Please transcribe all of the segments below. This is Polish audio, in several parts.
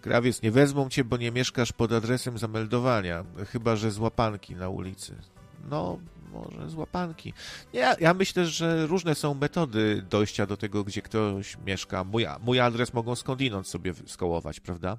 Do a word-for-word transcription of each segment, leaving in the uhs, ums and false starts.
Krawiec, nie wezmą cię, bo nie mieszkasz pod adresem zameldowania, chyba że z łapanki na ulicy. No, może z łapanki. Ja, ja myślę, że różne są metody dojścia do tego, gdzie ktoś mieszka. Mój, mój adres mogą skądinąd sobie skołować, prawda?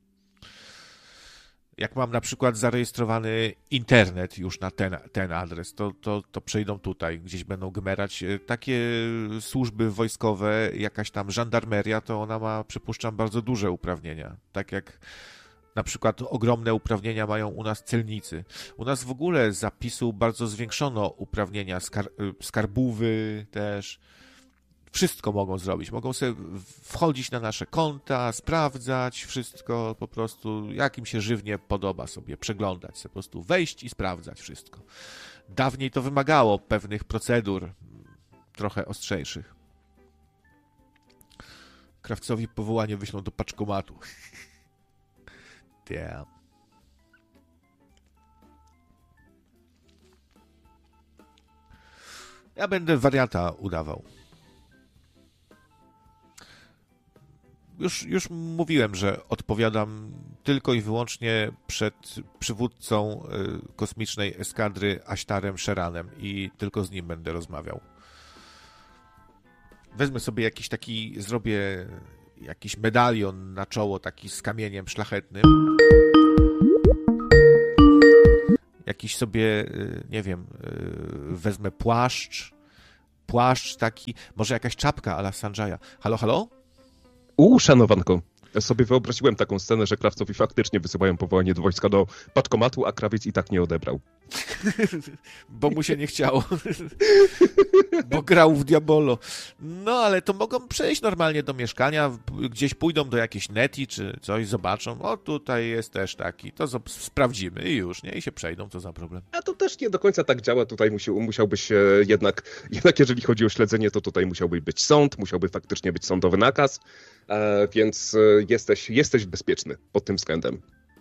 Jak mam na przykład zarejestrowany internet już na ten, ten adres, to, to, to przejdą tutaj, gdzieś będą gmerać. Takie służby wojskowe, jakaś tam żandarmeria, to ona ma, przypuszczam, bardzo duże uprawnienia. Tak jak na przykład ogromne uprawnienia mają u nas celnicy. U nas w ogóle z zapisu bardzo zwiększono uprawnienia skar skarbówy też. Wszystko mogą zrobić. Mogą sobie wchodzić na nasze konta, sprawdzać wszystko po prostu, jak im się żywnie podoba sobie, przeglądać sobie, po prostu wejść i sprawdzać wszystko. Dawniej to wymagało pewnych procedur trochę ostrzejszych. Krawcowi powołanie wyślą do paczkomatu. Damn. Ja będę wariata udawał. Już, już mówiłem, że odpowiadam tylko i wyłącznie przed przywódcą kosmicznej eskadry Ashtarem Sheranem i tylko z nim będę rozmawiał. Wezmę sobie jakiś taki, zrobię jakiś medalion na czoło, taki z kamieniem szlachetnym. Jakiś sobie, nie wiem, wezmę płaszcz, płaszcz taki, może jakaś czapka a la Sanjaya. Halo, halo? U, szanowanko, ja sobie wyobraziłem taką scenę, że Krawcowi faktycznie wysyłają powołanie do wojska do paczkomatu, a Krawiec i tak nie odebrał. Bo mu się nie chciało. Bo grał w Diabolo. No, ale to mogą przejść normalnie do mieszkania, gdzieś pójdą do jakiejś neti czy coś, zobaczą, o tutaj jest też taki, to sprawdzimy i już, nie? I się przejdą, co za problem. A to też nie do końca tak działa, tutaj musi, musiałbyś jednak, jednak jeżeli chodzi o śledzenie, to tutaj musiałby być sąd, musiałby faktycznie być sądowy nakaz, e, więc jesteś, jesteś bezpieczny pod tym względem.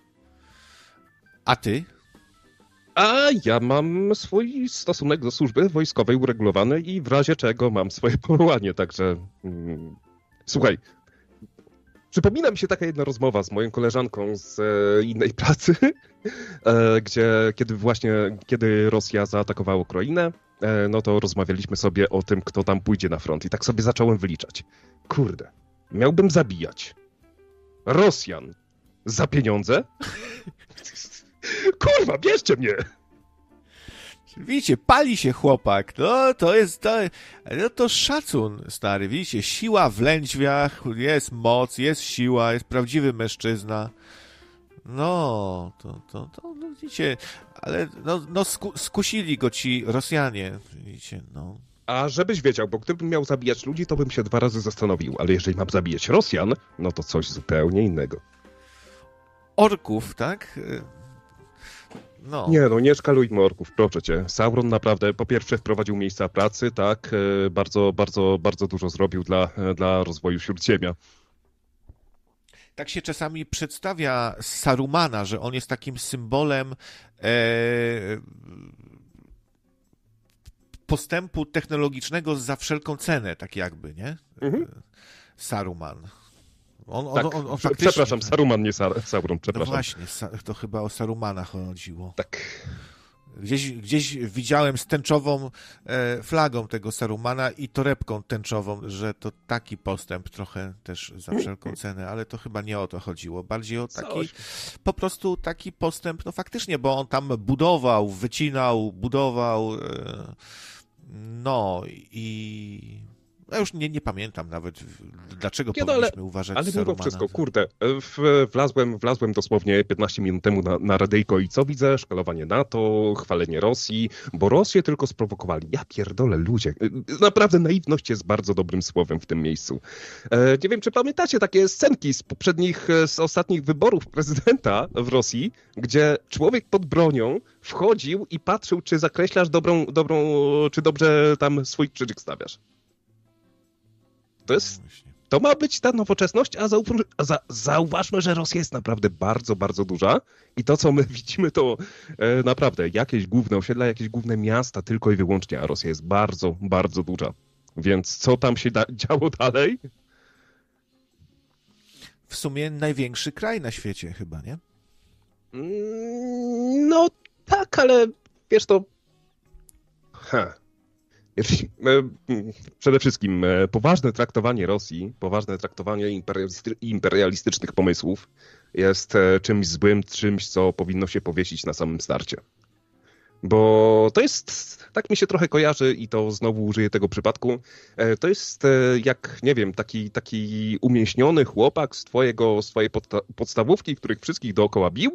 A ty? A ja mam swój stosunek do służby wojskowej uregulowany i w razie czego mam swoje powołanie, także... Mm, słuchaj, przypomina mi się taka jedna rozmowa z moją koleżanką z e, innej pracy, e, gdzie kiedy właśnie, kiedy Rosja zaatakowała Ukrainę, e, no to rozmawialiśmy sobie o tym, kto tam pójdzie na front i tak sobie zacząłem wyliczać. Kurde, miałbym zabijać Rosjan za pieniądze? Kurwa, bierzcie mnie! Widzicie, pali się chłopak, no to jest, to, no to szacun, stary, widzicie, siła w lędźwiach, jest moc, jest siła, jest prawdziwy mężczyzna. No, to, to, to no widzicie, ale no, no sku, skusili go ci Rosjanie, widzicie, no. A żebyś wiedział, bo gdybym miał zabijać ludzi, to bym się dwa razy zastanowił, ale jeżeli mam zabijać Rosjan, no to coś zupełnie innego. Orków, tak? No. Nie no, nie szkalujmy orków, proszę cię. Sauron naprawdę po pierwsze wprowadził miejsca pracy, tak, bardzo, bardzo, bardzo dużo zrobił dla, dla rozwoju Śródziemia. Tak się czasami przedstawia Sarumana, że on jest takim symbolem e, postępu technologicznego za wszelką cenę, tak jakby, nie? Mhm. Saruman. On, on, tak, on, on faktycznie... Przepraszam, Saruman, nie Sa- Sauron, przepraszam. No właśnie, to chyba o Sarumana chodziło. Tak. Gdzieś, gdzieś widziałem z tęczową e, flagą tego Sarumana i torebką tęczową, że to taki postęp trochę też za wszelką cenę, ale to chyba nie o to chodziło. Bardziej o taki, Coś. po prostu taki postęp, no faktycznie, bo on tam budował, wycinał, budował, e, no i... Ja już nie, nie pamiętam nawet, dlaczego nie, powinniśmy no, ale, uważać ale Sarumana. Ale mimo wszystko, kurde, w, wlazłem, wlazłem dosłownie piętnaście minut temu na, na radyjko i co widzę? Szkalowanie NATO, chwalenie Rosji, bo Rosję tylko sprowokowali. Ja pierdolę, ludzie. Naprawdę naiwność jest bardzo dobrym słowem w tym miejscu. E, nie wiem, czy pamiętacie takie scenki z poprzednich, z ostatnich wyborów prezydenta w Rosji, gdzie człowiek pod bronią wchodził i patrzył, czy zakreślasz dobrą, dobrą czy dobrze tam swój krzyżyk stawiasz. To jest, to ma być ta nowoczesność, a, zauf, a za, zauważmy, że Rosja jest naprawdę bardzo, bardzo duża i to, co my widzimy, to e, naprawdę jakieś główne osiedla, jakieś główne miasta tylko i wyłącznie, a Rosja jest bardzo, bardzo duża. Więc co tam się da, działo dalej? W sumie największy kraj na świecie chyba, nie? No tak, ale wiesz to... Ha. Przede wszystkim poważne traktowanie Rosji, poważne traktowanie imperialisty- imperialistycznych pomysłów jest czymś złym, czymś, co powinno się powiesić na samym starcie. Bo to jest, tak mi się trochę kojarzy i to znowu użyję tego przypadku, to jest jak, nie wiem, taki, taki umięśniony chłopak z, twojego, z twojej podsta- podstawówki, których wszystkich dookoła bił.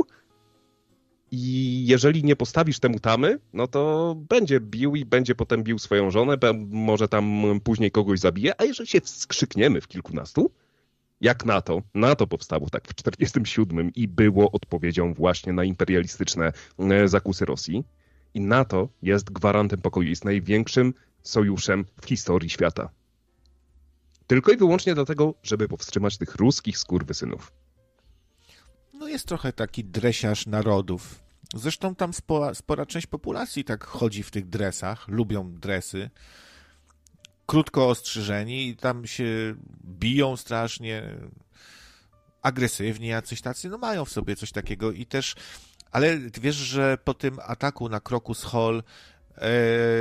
I jeżeli nie postawisz temu tamy, no to będzie bił i będzie potem bił swoją żonę, może tam później kogoś zabije, a jeżeli się wskrzykniemy w kilkunastu, jak NATO, NATO powstało tak w czterdziestym siódmym i było odpowiedzią właśnie na imperialistyczne zakusy Rosji. I NATO jest gwarantem pokoju, jest największym sojuszem w historii świata. Tylko i wyłącznie dlatego, żeby powstrzymać tych ruskich skurwysynów. No jest trochę taki dresiarz narodów. Zresztą tam spora, spora część populacji tak chodzi w tych dresach, lubią dresy. Krótko ostrzyżeni i tam się biją strasznie, agresywnie, jacyś tacy, no mają w sobie coś takiego i też, ale wiesz, że po tym ataku na Crocus Hall e,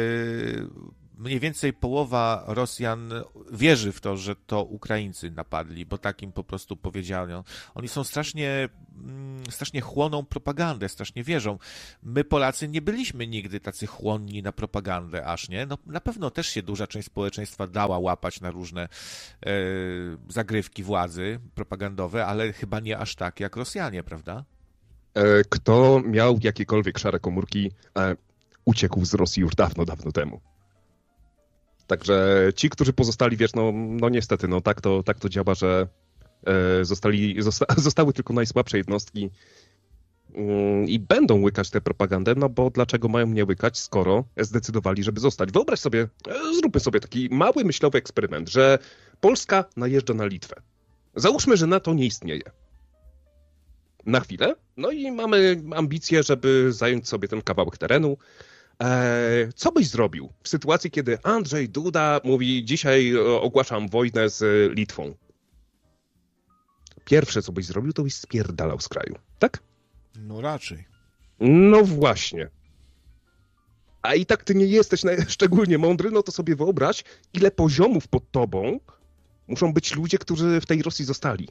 mniej więcej połowa Rosjan wierzy w to, że to Ukraińcy napadli, bo tak im po prostu powiedziano. Oni są strasznie, strasznie chłoną propagandę, strasznie wierzą. My Polacy nie byliśmy nigdy tacy chłonni na propagandę aż, nie? No, na pewno też się duża część społeczeństwa dała łapać na różne e, zagrywki władzy propagandowe, ale chyba nie aż tak jak Rosjanie, prawda? Kto miał jakiekolwiek szare komórki, e, uciekł z Rosji już dawno, dawno temu. Także ci, którzy pozostali, wiesz, no, no niestety, no tak to, tak to działa, że e, zostali, zosta, zostały tylko najsłabsze jednostki y, i będą łykać tę propagandę, no bo dlaczego mają nie łykać, skoro zdecydowali, żeby zostać. Wyobraź sobie, e, zróbmy sobie taki mały myślowy eksperyment, że Polska najeżdża na Litwę. Załóżmy, że NATO nie istnieje. Na chwilę, no i mamy ambicje, żeby zająć sobie ten kawałek terenu. Eee, co byś zrobił w sytuacji, kiedy Andrzej Duda mówi, dzisiaj ogłaszam wojnę z Litwą? Pierwsze, co byś zrobił, to byś spierdalał z kraju, tak? No raczej. No właśnie. A i tak ty nie jesteś szczególnie mądry, no to sobie wyobraź, ile poziomów pod tobą muszą być ludzie, którzy w tej Rosji zostali.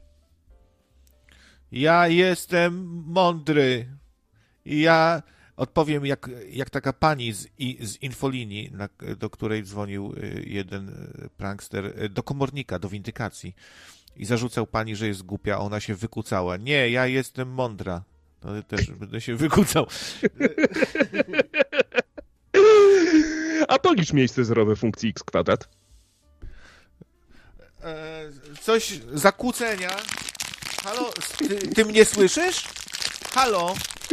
Ja jestem mądry. Ja odpowiem jak, jak taka pani z, z infolinii, na, do której dzwonił jeden prankster, do komornika, do windykacji i zarzucał pani, że jest głupia, a ona się wykucała. Nie, ja jestem mądra. No też będę się wykucał. A policz miejsce zerowe funkcji x kwadrat. E, coś, zakłócenia. Halo, ty, ty mnie słyszysz? Halo?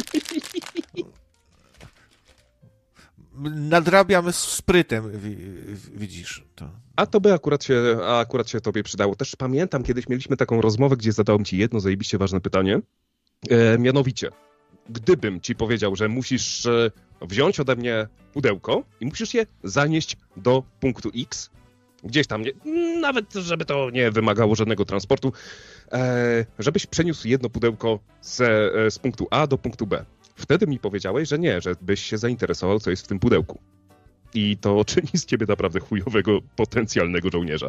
Nadrabiam z sprytem, widzisz to. A to by akurat się, a akurat się tobie przydało. Też pamiętam, kiedyś mieliśmy taką rozmowę, gdzie zadałem ci jedno zajebiście ważne pytanie. E, mianowicie, gdybym ci powiedział, że musisz wziąć ode mnie pudełko i musisz je zanieść do punktu X, gdzieś tam, nie, nawet żeby to nie wymagało żadnego transportu, e, żebyś przeniósł jedno pudełko z, z punktu A do punktu B. Wtedy mi powiedziałeś, że nie, że byś się zainteresował, co jest w tym pudełku. I to czyni z ciebie naprawdę chujowego, potencjalnego żołnierza.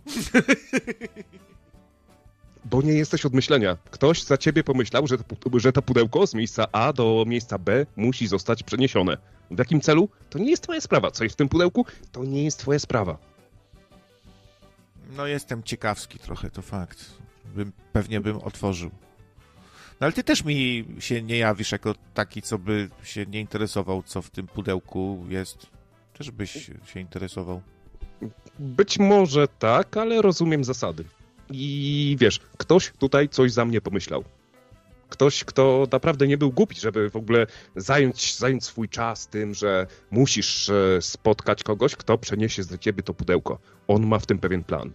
Bo nie jesteś od myślenia. Ktoś za ciebie pomyślał, że to, że to pudełko z miejsca A do miejsca B musi zostać przeniesione. W jakim celu? To nie jest twoja sprawa. Co jest w tym pudełku? To nie jest twoja sprawa. No jestem ciekawski trochę, to fakt. Bym, pewnie bym otworzył. No ale ty też mi się nie jawisz jako taki, co by się nie interesował, co w tym pudełku jest. Też byś się interesował. Być może tak, ale rozumiem zasady. I wiesz, ktoś tutaj coś za mnie pomyślał. Ktoś, kto naprawdę nie był głupi, żeby w ogóle zająć, zająć swój czas tym, że musisz spotkać kogoś, kto przeniesie z ciebie to pudełko. On ma w tym pewien plan.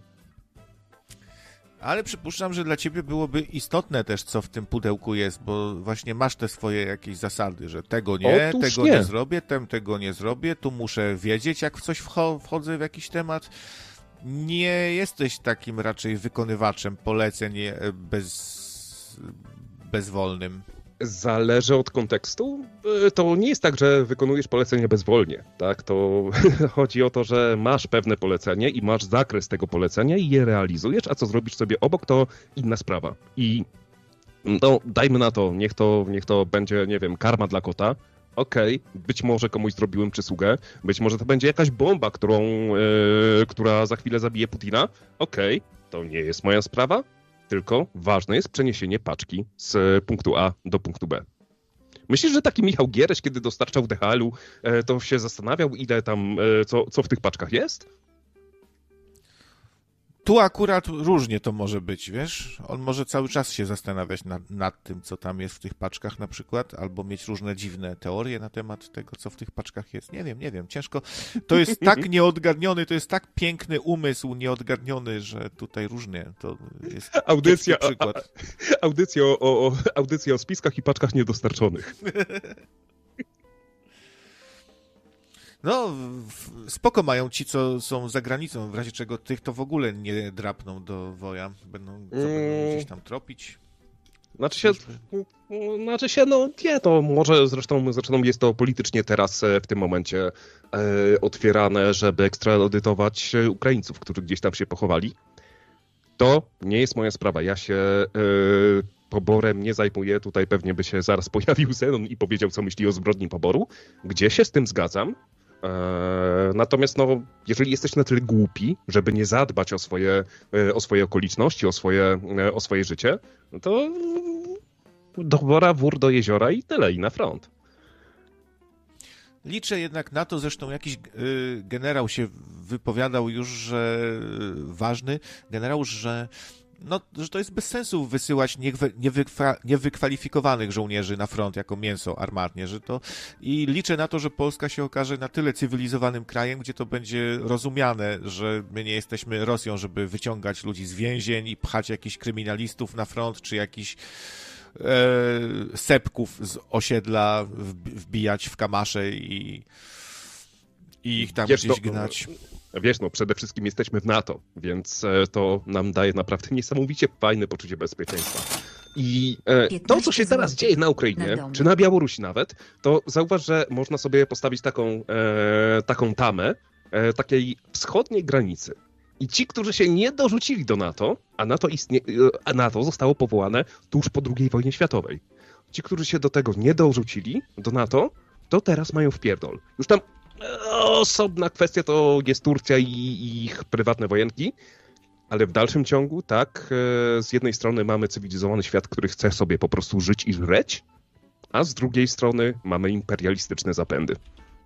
Ale przypuszczam, że dla ciebie byłoby istotne też, co w tym pudełku jest, bo właśnie masz te swoje jakieś zasady, że tego nie, Otóż tego nie. nie zrobię, tem tego nie zrobię, tu muszę wiedzieć, jak w coś wcho- wchodzę w jakiś temat. nie jesteś takim raczej wykonywaczem poleceń bez, bezwolnym. Zależy od kontekstu. To nie jest tak, że wykonujesz polecenie bezwolnie, tak? To chodzi o to, że masz pewne polecenie i masz zakres tego polecenia i je realizujesz, a co zrobisz sobie obok, to inna sprawa. I no, dajmy na to, niech to, niech to będzie, nie wiem, karma dla kota. Okej, okay, być może komuś zrobiłem przysługę, być może to będzie jakaś bomba, którą, yy, która za chwilę zabije Putina. Okej, okay, to nie jest moja sprawa. Tylko ważne jest przeniesienie paczki z punktu A do punktu B. Myślisz, że taki Michał Giereś, kiedy dostarczał D H L-u, to się zastanawiał, ile tam, co, co w tych paczkach jest? Tu akurat różnie to może być, wiesz? On może cały czas się zastanawiać nad, nad tym, co tam jest w tych paczkach na przykład, albo mieć różne dziwne teorie na temat tego, co w tych paczkach jest. Nie wiem, nie wiem, ciężko. To jest tak nieodgadniony, to jest tak piękny umysł nieodgadniony, że tutaj różnie to jest audycja, przykład. A, a, audycja, o, o, audycja o spiskach i paczkach niedostarczonych. No, spoko mają ci, co są za granicą, w razie czego tych to w ogóle nie drapną do woja. Będą, co, będą gdzieś tam tropić. Znaczy się, znaczy się, no nie, to może zresztą, zresztą jest to politycznie teraz w tym momencie e, otwierane, żeby ekstradytować Ukraińców, którzy gdzieś tam się pochowali. To nie jest moja sprawa. Ja się e, poborem nie zajmuję. Tutaj pewnie by się zaraz pojawił Zenon i powiedział, co myśli o zbrodni poboru. Gdzie się z tym zgadzam. Natomiast no, jeżeli jesteś na tyle głupi, żeby nie zadbać o swoje, o swoje okoliczności, o swoje, o swoje życie, no to do wora, wór do jeziora i tyle, i na front. Liczę jednak na to, zresztą jakiś y, generał się wypowiadał już, że y, ważny generał, że no, że to jest bez sensu wysyłać niewykwa, niewykwalifikowanych żołnierzy na front jako mięso armatnie, że to i liczę na to, że Polska się okaże na tyle cywilizowanym krajem, gdzie to będzie rozumiane, że my nie jesteśmy Rosją, żeby wyciągać ludzi z więzień i pchać jakichś kryminalistów na front, czy jakichś e, sepków z osiedla wbijać w kamasze i, i ich tam Wiesz, gdzieś no, gnać. Wiesz, no przede wszystkim jesteśmy w NATO, więc to nam daje naprawdę niesamowicie fajne poczucie bezpieczeństwa. I e, to, co się teraz dzieje na Ukrainie, na czy na Białorusi nawet, to zauważ, że można sobie postawić taką, e, taką tamę e, takiej wschodniej granicy. I ci, którzy się nie dorzucili do NATO, a NATO, istnie, a NATO zostało powołane tuż po drugiej wojnie światowej. Ci, którzy się do tego nie dorzucili, do NATO, to teraz mają wpierdol. Już tam osobna kwestia to jest Turcja i, i ich prywatne wojenki, ale w dalszym ciągu, tak, z jednej strony mamy cywilizowany świat, który chce sobie po prostu żyć i żreć, a z drugiej strony mamy imperialistyczne zapędy.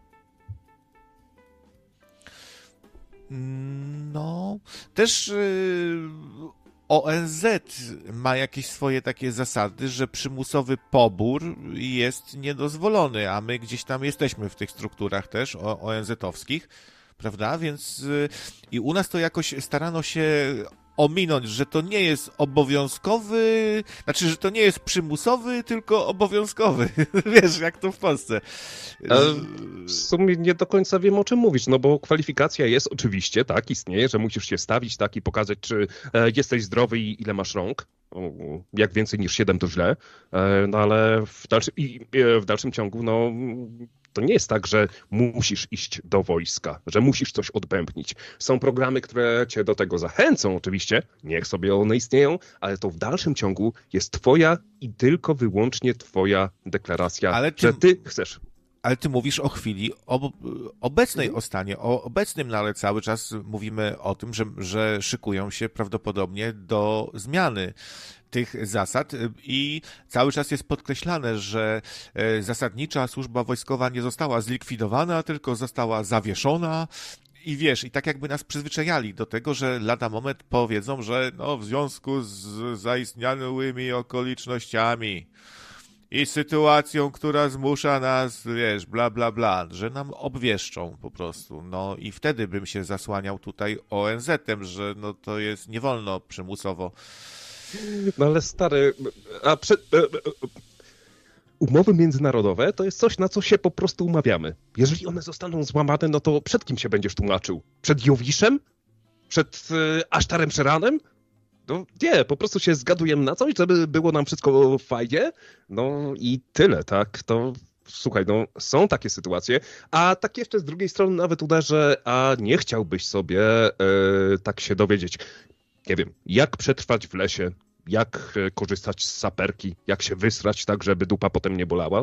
No, też yy, O N Z ma jakieś swoje takie zasady, że przymusowy pobór jest niedozwolony, a my gdzieś tam jesteśmy w tych strukturach też O N Z-owskich, prawda? Więc yy, i u nas to jakoś starano się ominąć, że to nie jest obowiązkowy, znaczy, że to nie jest przymusowy, tylko obowiązkowy. Wiesz, jak to w Polsce. W sumie nie do końca wiem, o czym mówisz, no bo kwalifikacja jest oczywiście, tak, istnieje, że musisz się stawić, tak, i pokazać, czy jesteś zdrowy i ile masz rąk. Jak więcej niż siedem, to źle. No ale w dalszym, i w dalszym ciągu, no to nie jest tak, że musisz iść do wojska, że musisz coś odbębnić. Są programy, które cię do tego zachęcą oczywiście, niech sobie one istnieją, ale to w dalszym ciągu jest twoja i tylko wyłącznie twoja deklaracja, ale ty, że ty chcesz. Ale ty mówisz o chwili ob, obecnej o stanie, o obecnym, no ale cały czas mówimy o tym, że, że szykują się prawdopodobnie do zmiany tych zasad i cały czas jest podkreślane, że zasadnicza służba wojskowa nie została zlikwidowana, tylko została zawieszona. I wiesz, i tak jakby nas przyzwyczajali do tego, że lada moment powiedzą, że no w związku z zaistniałymi okolicznościami i sytuacją, która zmusza nas, wiesz, bla, bla, bla, że nam obwieszczą po prostu. No i wtedy bym się zasłaniał tutaj O N Z-em, że no to jest, nie wolno przymusowo. No ale stary, a przed... Umowy międzynarodowe to jest coś, na co się po prostu umawiamy. Jeżeli one zostaną złamane, no to przed kim się będziesz tłumaczył? Przed Jowiszem? Przed y, Asztarem Szeranem? No nie, po prostu się zgadujemy na coś, żeby było nam wszystko fajnie. No i tyle, tak? To słuchaj, no są takie sytuacje. A tak jeszcze z drugiej strony nawet uderzę, a nie chciałbyś sobie y, tak się dowiedzieć, nie wiem, jak przetrwać w lesie, jak korzystać z saperki, jak się wysrać tak, żeby dupa potem nie bolała.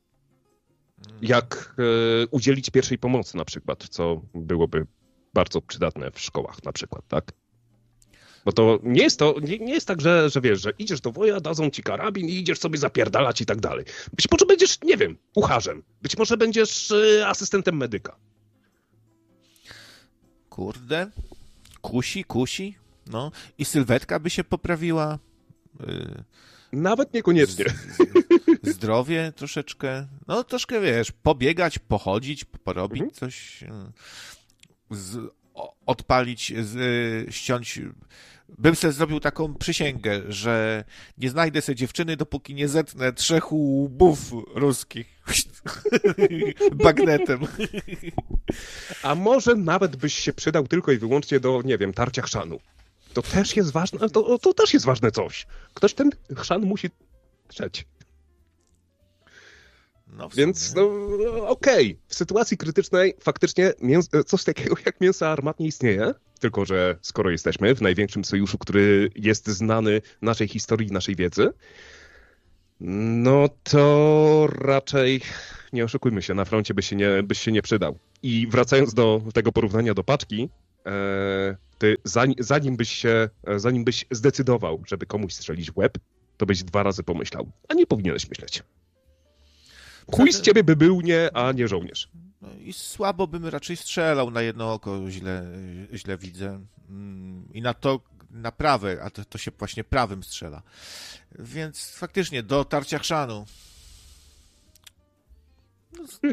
Jak e, udzielić pierwszej pomocy na przykład, co byłoby bardzo przydatne w szkołach na przykład, tak? Bo to nie jest to, nie, nie jest tak, że, że wiesz, że idziesz do woja, dadzą ci karabin i idziesz sobie zapierdalać i tak dalej. Być może będziesz, nie wiem, kucharzem. Być może będziesz e, asystentem medyka. Kurde, kusi, kusi, no i sylwetka by się poprawiła. Yy... Nawet niekoniecznie. Z, zdrowie troszeczkę, no troszkę wiesz, pobiegać, pochodzić, porobić mhm. coś, z, odpalić, z, ściąć. Bym sobie zrobił taką przysięgę, że nie znajdę sobie dziewczyny, dopóki nie zetnę trzech łbów ruskich bagnetem. A może nawet byś się przydał tylko i wyłącznie do, nie wiem, tarcia chrzanu. To też jest ważne, to, to też jest ważne coś. Ktoś ten chrzan musi trzeć. No Więc no, okej, okay. W sytuacji krytycznej faktycznie mięs- coś takiego jak mięso armatnie istnieje, tylko że skoro jesteśmy w największym sojuszu, który jest znany naszej historii, naszej wiedzy, no to raczej nie oszukujmy się, na froncie byś się nie, byś się nie przydał. I wracając do tego porównania do paczki, e, ty zanim, zanim byś się, zanim byś zdecydował, żeby komuś strzelić w łeb, to byś dwa razy pomyślał, a nie powinieneś myśleć. Chuj z ciebie by był nie, a nie żołnierz. No i słabo bym raczej strzelał, na jedno oko źle, źle widzę. I na to, na prawe, a to, to się właśnie prawym strzela. Więc faktycznie do tarcia chrzanu. No, no,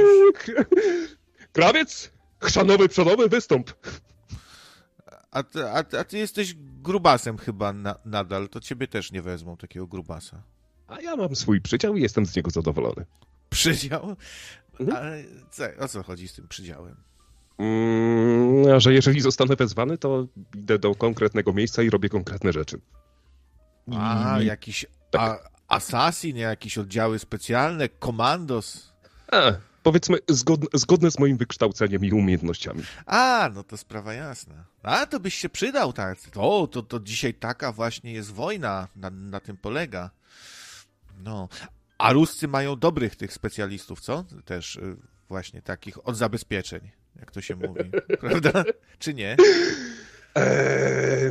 Krawiec, chrzanowy przodowy wystąp. A ty, a, a ty jesteś grubasem chyba na, nadal, to ciebie też nie wezmą, takiego grubasa. A ja mam swój przydział i jestem z niego zadowolony. Przydział? Mhm. Ale co, o co chodzi z tym przydziałem? Mm, że jeżeli zostanę wezwany, to idę do konkretnego miejsca i robię konkretne rzeczy. A, I... jakiś tak. a, assassin, jakieś oddziały specjalne, komandos? A, powiedzmy zgodne, zgodne z moim wykształceniem i umiejętnościami. A, no to sprawa jasna. A, to byś się przydał, tak. O, to, to dzisiaj taka właśnie jest wojna, na, na tym polega. No, a Ruscy mają dobrych tych specjalistów, co? Też właśnie takich od zabezpieczeń, jak to się mówi, prawda? Czy nie? Eee...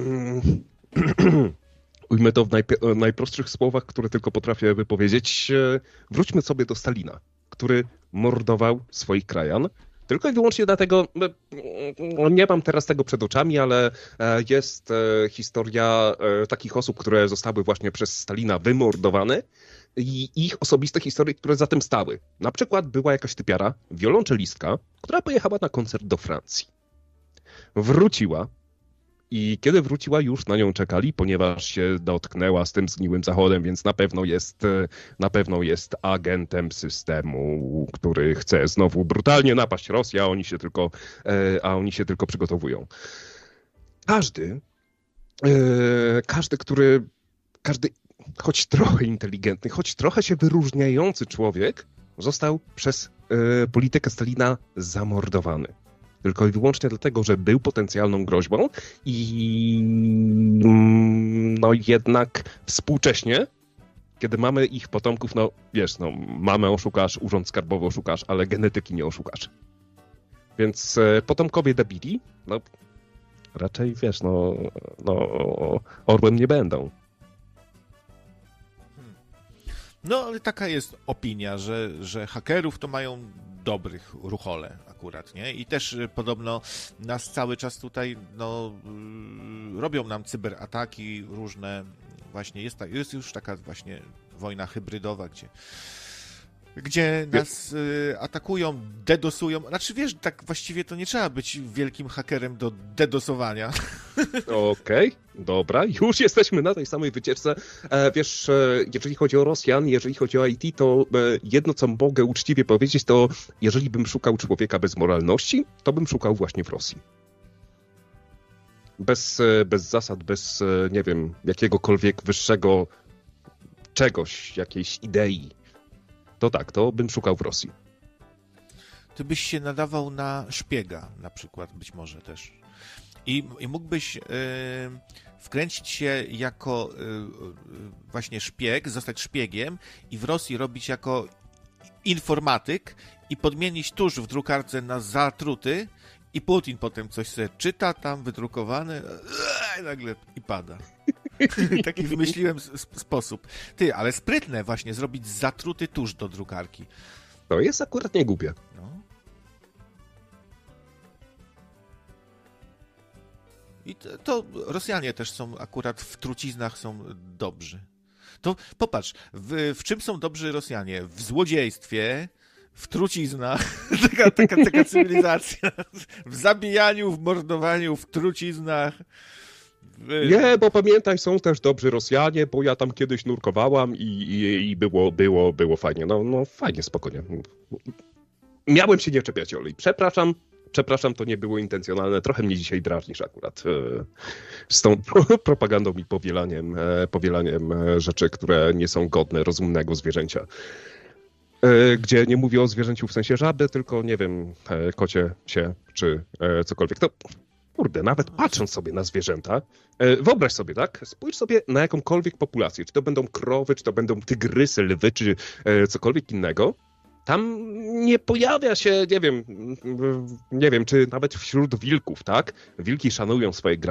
Ujmę to w najp- najprostszych słowach, które tylko potrafię wypowiedzieć. Wróćmy sobie do Stalina, który mordował swoich krajan. Tylko i wyłącznie dlatego, nie mam teraz tego przed oczami, ale jest historia takich osób, które zostały właśnie przez Stalina wymordowane i ich osobiste historie, które za tym stały. Na przykład była jakaś typiara, wiolonczelistka, która pojechała na koncert do Francji. Wróciła i kiedy wróciła, już na nią czekali, ponieważ się dotknęła z tym zgniłym zachodem, więc na pewno jest, na pewno jest agentem systemu, który chce znowu brutalnie napaść Rosję, a oni się tylko, a oni się tylko przygotowują. Każdy, każdy, który, każdy choć trochę inteligentny, choć trochę się wyróżniający człowiek został przez politykę Stalina zamordowany. Tylko i wyłącznie dlatego, że był potencjalną groźbą i no jednak współcześnie, kiedy mamy ich potomków, no wiesz, no mamę oszukasz, urząd skarbowy oszukasz, ale genetyki nie oszukasz. Więc potomkowie debili, no raczej wiesz, no, no orłem nie będą. No ale taka jest opinia, że, że hakerów to mają dobrych ruchole akurat, nie? I też podobno nas cały czas tutaj, no, robią nam cyberataki różne, właśnie jest, ta, jest już taka właśnie wojna hybrydowa, gdzie, gdzie nas y, atakują, dedosują, znaczy wiesz, tak właściwie to nie trzeba być wielkim hakerem do dedosowania. Okej, okay, dobra, już jesteśmy na tej samej wycieczce. E, wiesz, e, jeżeli chodzi o Rosjan, jeżeli chodzi o I T, to e, jedno, co mogę uczciwie powiedzieć, to jeżeli bym szukał człowieka bez moralności, to bym szukał właśnie w Rosji. bez, bez zasad, bez, nie wiem, jakiegokolwiek wyższego czegoś, jakiejś idei, to tak, to bym szukał w Rosji. Ty byś się nadawał na szpiega na przykład, być może też. I, i mógłbyś y, wkręcić się jako y, właśnie szpieg, zostać szpiegiem i w Rosji robić jako informatyk i podmienić tusz w drukarce na zatruty i Putin potem coś sobie czyta tam, wydrukowane i nagle i pada. Taki wymyśliłem sposób. Ty, ale sprytne właśnie zrobić zatruty tusz do drukarki. To jest akurat nie głupie. No. I to, to Rosjanie też są akurat w truciznach są dobrzy. To popatrz, w, w czym są dobrzy Rosjanie? W złodziejstwie, w truciznach, taka, taka, taka cywilizacja. W zabijaniu, w mordowaniu, w truciznach. W... Nie, bo pamiętaj, są też dobrzy Rosjanie, bo ja tam kiedyś nurkowałam i, i, i było, było, było fajnie. No, no fajnie, spokojnie. Miałem się nie czepiać, Oli. Przepraszam, przepraszam, to nie było intencjonalne. Trochę mnie dzisiaj drażnisz akurat e, z tą pro, propagandą i powielaniem, e, powielaniem rzeczy, które nie są godne rozumnego zwierzęcia. E, gdzie nie mówię o zwierzęciu w sensie żaby, tylko nie wiem, e, kocie, psie czy e, cokolwiek. To kurde, nawet patrząc sobie na zwierzęta, e, wyobraź sobie, tak? Spójrz sobie na jakąkolwiek populację, czy to będą krowy, czy to będą tygrysy, lwy, czy e, cokolwiek innego. Tam nie pojawia się, nie wiem, nie wiem, czy nawet wśród wilków, tak? Wilki szanują swoje granice.